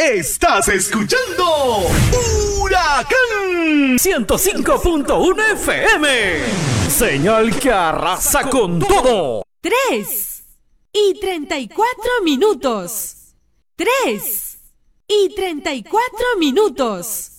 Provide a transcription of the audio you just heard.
Estás escuchando Huracán 105.1 FM. Señal que arrasa con todo. 3:34. 3:34.